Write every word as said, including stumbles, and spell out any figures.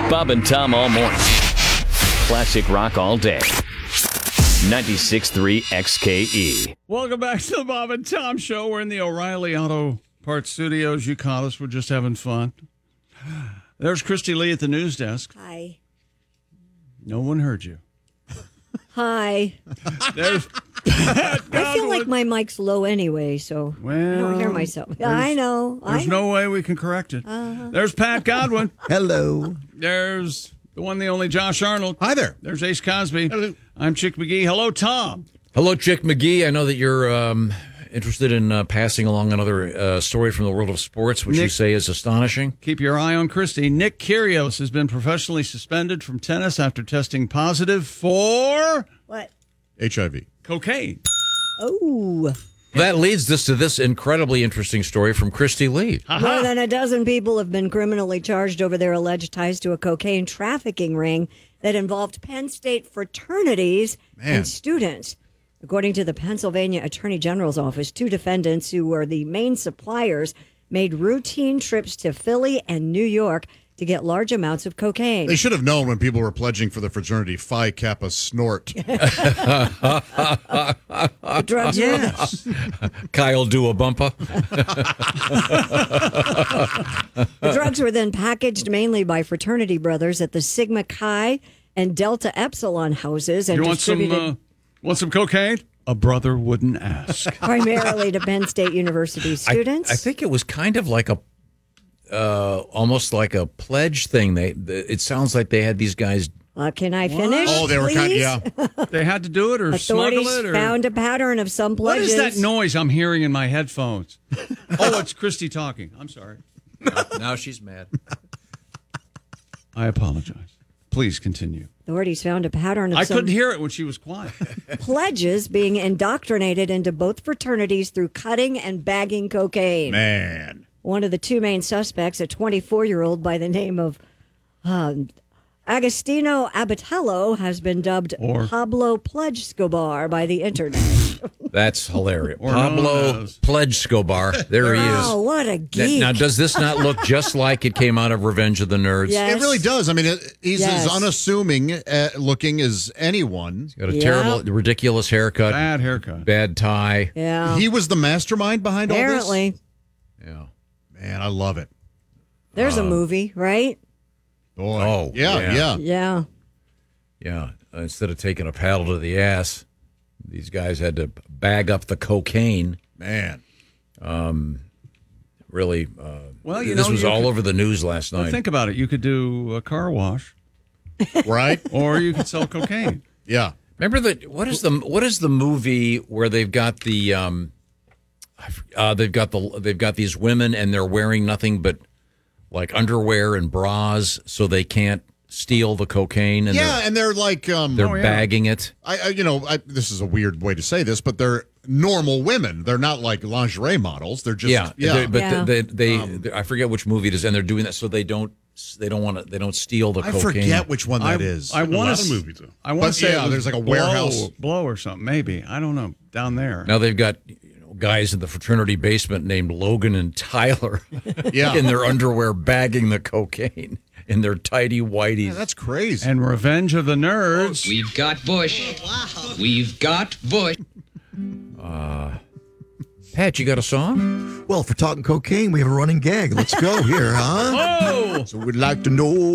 Bob and Tom all morning. Classic rock all day. ninety-six point three X K E. Welcome back to the Bob and Tom Show. We're in the O'Reilly Auto Parts Studios. You caught us. We're just having fun. There's Christy Lee at the news desk. Hi. No one heard you. Hi. There's I feel like my mic's low anyway, so well, I don't hear myself. I know. There's I know. no way we can correct it. Uh-huh. There's Pat Godwin. Hello. There's the one, the only Josh Arnold. Hi there. There's Ace Cosby. Hello. I'm Chick McGee. Hello, Tom. Hello, Chick McGee. I know that you're um, interested in uh, passing along another uh, story from the world of sports, which Nick, you say is astonishing. Keep your eye on Christy. Nick Kyrgios has been professionally suspended from tennis after testing positive for What? H I V. cocaine. Oh. That leads us to this incredibly interesting story from Christy Lee. More than a dozen people have been criminally charged over their alleged ties to a cocaine trafficking ring that involved Penn State fraternities Man. and students. According to the Pennsylvania Attorney General's office, two defendants who were the main suppliers made routine trips to Philly and New York to get large amounts of cocaine. They should have known when people were pledging for the fraternity Phi Kappa Snort. The drugs Yes. Kyle do a bumper. The drugs were then packaged mainly by fraternity brothers at the Sigma Chi and Delta Epsilon houses and You want some, distributed uh, want some cocaine? A brother wouldn't ask. primarily to Penn State University I, students. I think it was kind of like a, uh, almost like a pledge thing. They, it sounds like they had these guys. Uh, can I finish? Oh, they were kind of, please? yeah. They had to do it or smuggle Authorities it? Or... found a pattern of some What pledges. is that noise I'm hearing in my headphones? Oh, it's Christy talking. I'm sorry. Now she's mad. I apologize. Please continue. Authorities found a pattern of I some couldn't hear it when she was quiet. pledges being indoctrinated into both fraternities through cutting and bagging cocaine. Man. One of the two main suspects, a twenty-four-year-old by the name of um, Agostino Abatello, has been dubbed Or- Pablo Pledge Escobar by the internet. That's hilarious. Or known Pablo as- Pledge Scobar. There he is. Oh, what a Now, geek. now, does this not look just like it came out of Revenge of the Nerds? Yes. It really does. I mean, it, he's Yes. as unassuming uh, looking as anyone. Got a Yeah. terrible, ridiculous haircut, Bad haircut. bad tie. Yeah. He was the mastermind behind all Apparently. Yeah. this? Man, I love it. There's a movie, right? Boy. Oh, yeah, yeah. yeah. Yeah. Yeah. Uh, instead of taking a paddle to the ass, these guys had to bag up the cocaine. Man. Really, uh, Well, you this know, was you all could- over the news last Well, night. think about it. You could do a car wash, Right? or you could sell cocaine. Yeah. Remember the what is the what is the movie where they've got the um, I f- uh, they've got the they've got these women and they're wearing nothing but like underwear and bras, so they can't steal the cocaine, and Yeah, they're, and they're like, um, they're Oh, yeah. bagging it. I, I, you know, I, this is a weird way to say this, but they're normal women. They're not like lingerie models. They're just, Yeah, yeah. they- but Yeah. they, they, they I forget which movie it is, and they're doing that so they don't they don't want to they don't steal the I cocaine. forget which one that I, is. I want to movie too. I want But, to say yeah, it was there's like a Blow- warehouse. blow or something. Maybe I don't know down there. Now they've got you know, guys in the fraternity basement named Logan and Tyler Yeah. in their underwear bagging the cocaine in their tighty whities. Yeah, that's crazy. And Revenge of the Nerds. We've got Bush. We've got Bush. Pat, you got a song? Well, for talking cocaine, we have a running gag. Let's go here, huh? Oh, So we'd like to know